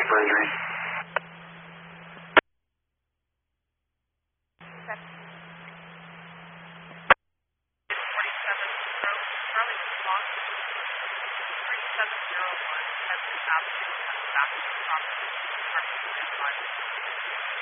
Bravery. Charlie 701 has stopped back to the property.